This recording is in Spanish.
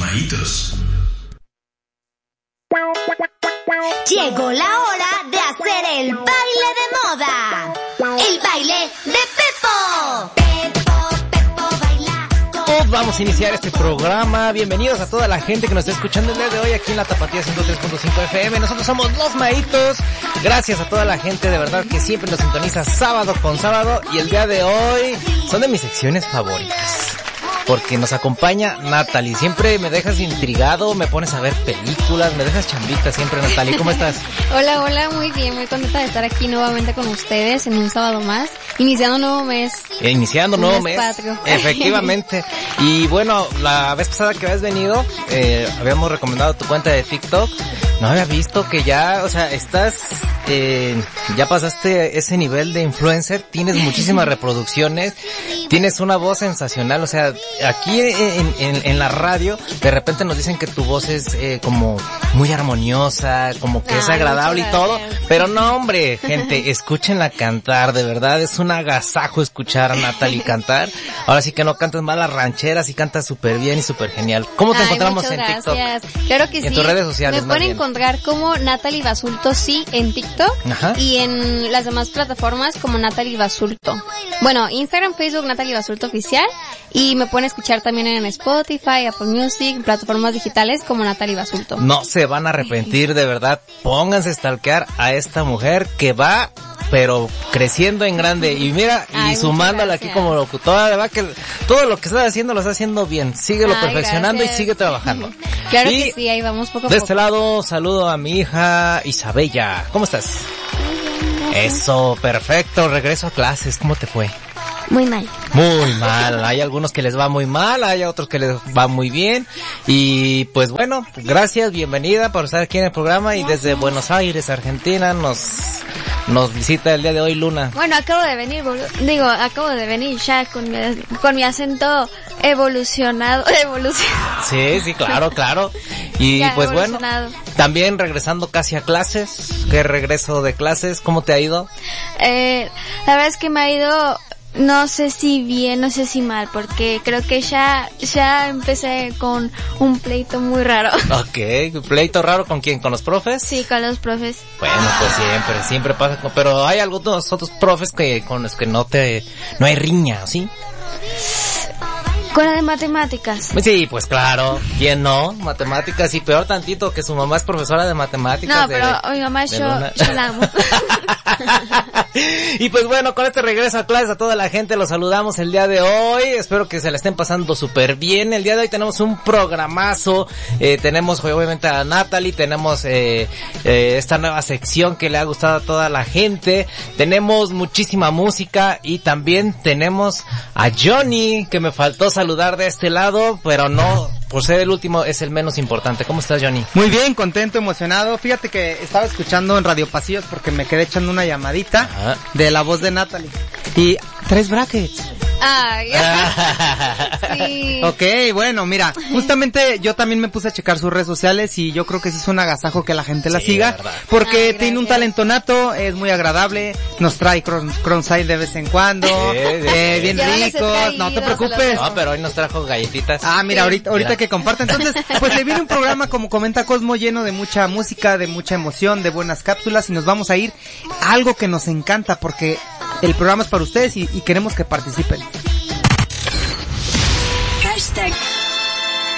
Maitos. Llegó la hora de hacer el baile de moda. El baile de Pepo. Pepo baila. Vamos a iniciar este programa. Bienvenidos a toda la gente que nos está escuchando el día de hoy aquí en la Tapatía 103.5 FM. Nosotros somos Los Maitos. Gracias a toda la gente de verdad que siempre nos sintoniza sábado con sábado. Y el día de hoy son de mis secciones favoritas, porque nos acompaña Natalie. Siempre me dejas intrigado, me pones a ver películas, me dejas chambita siempre, Natalie. ¿Cómo estás? Hola, muy bien, muy contenta de estar aquí nuevamente con ustedes en un sábado más, iniciando un nuevo mes. Iniciando un nuevo mes, patrio. Efectivamente. Y bueno, la vez pasada que habías venido, habíamos recomendado tu cuenta de TikTok. No había visto que ya, o sea, estás, ya pasaste ese nivel de influencer, tienes muchísimas reproducciones, tienes una voz sensacional, o sea, aquí en la radio, de repente nos dicen que tu voz es como muy armoniosa, como que es agradable y todo, pero no, hombre, gente, escúchenla cantar, de verdad, es un agasajo escuchar a Natalie cantar. Ahora sí que no cantas mal las rancheras y cantas súper bien y súper genial. ¿Cómo te encontramos en TikTok? Claro que sí. En tus redes sociales, me pueden encontrar como Natalie Basulto, sí, en TikTok. Ajá. Y en las demás plataformas como Natalie Basulto. Bueno, Instagram, Facebook, Natalie Basulto Oficial. Y me pueden escuchar también en Spotify, Apple Music, en plataformas digitales como Natalie Basulto. No se van a arrepentir, de verdad. Pónganse a stalkear a esta mujer que va, pero creciendo en grande. Y mira, y sumándola aquí como locutora, de verdad que todo lo que estás haciendo lo está haciendo bien. Síguelo perfeccionando gracias. Y sigue trabajando. Claro y que sí, ahí vamos poco a de poco. este lado, saludo a mi hija Isabella. ¿Cómo estás? Eso, perfecto. Regreso a clases. ¿Cómo te fue? Muy mal. Muy mal, hay algunos que les va muy mal, hay otros que les va muy bien. Y pues bueno, gracias, bienvenida por estar aquí en el programa. Y desde Buenos Aires, Argentina, nos visita el día de hoy Luna. Bueno, acabo de venir ya con mi acento evolucionado. Sí, claro. Y ya, pues bueno, también regresando casi a clases. ¿Qué regreso de clases? ¿Cómo te ha ido? La verdad es que me ha ido, no sé si bien, no sé si mal, porque creo que ya empecé con un pleito muy raro. Ok, ¿pleito raro con quién? ¿Con los profes? Sí, con los profes. Bueno, pues siempre pasa, pero hay algunos otros profes con los que no hay riña, ¿sí? Con la de matemáticas. Sí, pues claro, ¿quién no? Matemáticas, y peor tantito que su mamá es profesora de matemáticas. No, pero mi mamá yo la amo. Y pues bueno, con este regreso a clases a toda la gente los saludamos el día de hoy. Espero que se la estén pasando súper bien. El día de hoy tenemos un programazo. Tenemos obviamente a Natalie, tenemos esta nueva sección que le ha gustado a toda la gente. Tenemos muchísima música y también tenemos a Johnny, que me faltó saludar de este lado, pero no, por ser el último es el menos importante. ¿Cómo estás, Johnny? Muy bien, contento, emocionado. Fíjate que estaba escuchando en Radio Pasillos porque me quedé echando una llamadita de la voz de Natalie. Y 3 brackets. Ay, sí. Ok, bueno, mira, justamente yo también me puse a checar sus redes sociales y yo creo que sí es un agasajo que la gente la siga, porque tiene un talento nato, es muy agradable, nos trae cronside de vez en cuando, bien ricos, no te preocupes. No, pero hoy nos trajo galletitas. Ah, mira, ahorita que comparte, entonces, pues se viene un programa, como comenta Cosmo, lleno de mucha música, de mucha emoción, de buenas cápsulas, y nos vamos a ir a algo que nos encanta, porque el programa es para ustedes y queremos que participen.